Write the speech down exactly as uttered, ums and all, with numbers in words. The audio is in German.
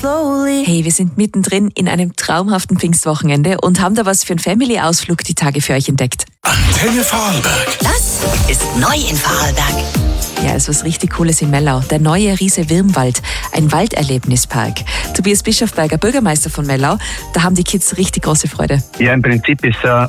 Hey, wir sind mittendrin in einem traumhaften Pfingstwochenende und haben da was für einen Family-Ausflug die Tage für euch entdeckt. Antenne Vorarlberg. Das ist neu in Vorarlberg. Ja, ist was richtig Cooles in Mellau. Der neue Riese Wirmwald, ein Walderlebnispark. Tobias Bischofberger, Bürgermeister von Mellau, da haben die Kids richtig große Freude. Ja, im Prinzip ist äh,